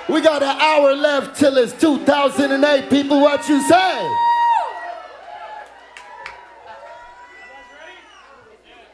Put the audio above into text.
We got an hour left till it's 2008. People, what you say?